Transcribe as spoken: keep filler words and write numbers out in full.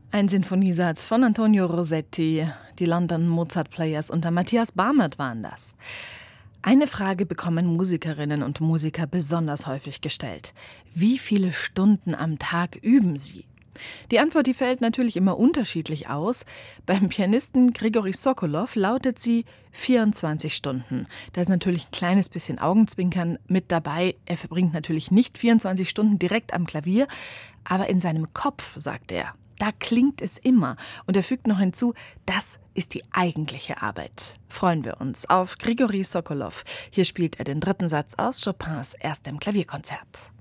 Ein Sinfoniesatz von Antonio Rossetti, die London Mozart Players unter Matthias Barmert waren das. Eine Frage bekommen Musikerinnen und Musiker besonders häufig gestellt. Wie viele Stunden am Tag üben sie? Die Antwort, die fällt natürlich immer unterschiedlich aus. Beim Pianisten Grigori Sokolow lautet sie vierundzwanzig Stunden. Da ist natürlich ein kleines bisschen Augenzwinkern mit dabei. Er verbringt natürlich nicht vierundzwanzig Stunden direkt am Klavier, aber in seinem Kopf, sagt er, da klingt es immer. Und er fügt noch hinzu, das ist die eigentliche Arbeit. Freuen wir uns auf Grigori Sokolow. Hier spielt er den dritten Satz aus Chopins erstem Klavierkonzert.